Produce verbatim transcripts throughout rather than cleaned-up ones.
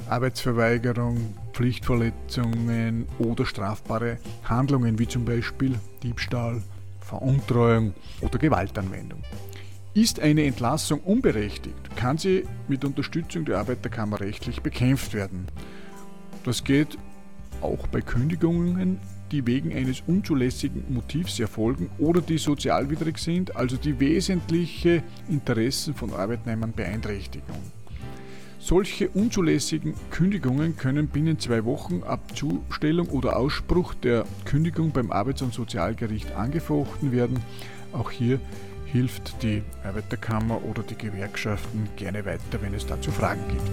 Arbeitsverweigerung, Pflichtverletzungen oder strafbare Handlungen wie zum Beispiel Diebstahl, Veruntreuung oder Gewaltanwendung. Ist eine Entlassung unberechtigt, kann sie mit Unterstützung der Arbeiterkammer rechtlich bekämpft werden. Das geht auch bei Kündigungen, die wegen eines unzulässigen Motivs erfolgen oder die sozialwidrig sind, also die wesentliche Interessen von Arbeitnehmern beeinträchtigen. Solche unzulässigen Kündigungen können binnen zwei Wochen ab Zustellung oder Ausspruch der Kündigung beim Arbeits- und Sozialgericht angefochten werden. Auch hier hilft die Arbeiterkammer oder die Gewerkschaften gerne weiter, wenn es dazu Fragen gibt.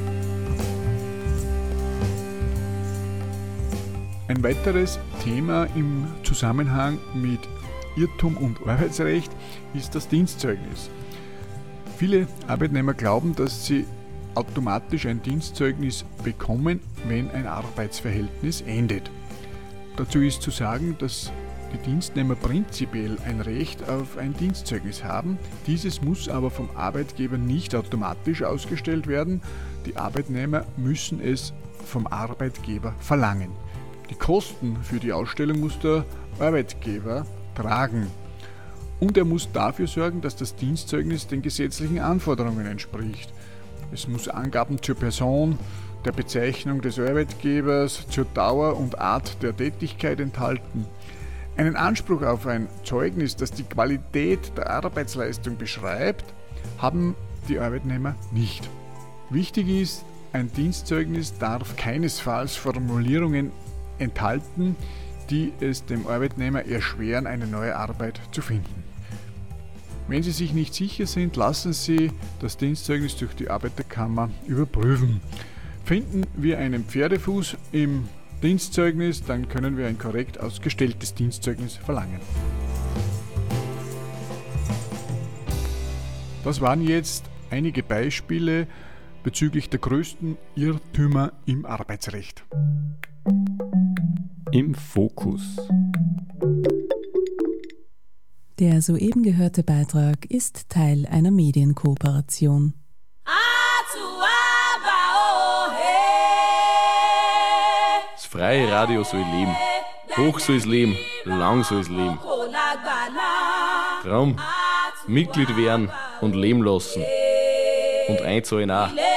Ein weiteres Thema im Zusammenhang mit Irrtum und Arbeitsrecht ist das Dienstzeugnis. Viele Arbeitnehmer glauben, dass sie automatisch ein Dienstzeugnis bekommen, wenn ein Arbeitsverhältnis endet. Dazu ist zu sagen, dass die Dienstnehmer prinzipiell ein Recht auf ein Dienstzeugnis haben. Dieses muss aber vom Arbeitgeber nicht automatisch ausgestellt werden. Die Arbeitnehmer müssen es vom Arbeitgeber verlangen. Die Kosten für die Ausstellung muss der Arbeitgeber tragen. Und er muss dafür sorgen, dass das Dienstzeugnis den gesetzlichen Anforderungen entspricht. Es muss Angaben zur Person, der Bezeichnung des Arbeitgebers, zur Dauer und Art der Tätigkeit enthalten. Einen Anspruch auf ein Zeugnis, das die Qualität der Arbeitsleistung beschreibt, haben die Arbeitnehmer nicht. Wichtig ist, ein Dienstzeugnis darf keinesfalls Formulierungen enthalten, die es dem Arbeitnehmer erschweren, eine neue Arbeit zu finden. Wenn Sie sich nicht sicher sind, lassen Sie das Dienstzeugnis durch die Arbeiterkammer überprüfen. Finden wir einen Pferdefuß im Dienstzeugnis, dann können wir ein korrekt ausgestelltes Dienstzeugnis verlangen. Das waren jetzt einige Beispiele bezüglich der größten Irrtümer im Arbeitsrecht. Im Fokus. Der soeben gehörte Beitrag ist Teil einer Medienkooperation. Das freie Radio soll leben. Hoch soll es leben, lang soll es leben. Darum Mitglied werden und leben lassen. Und einzahlen auch.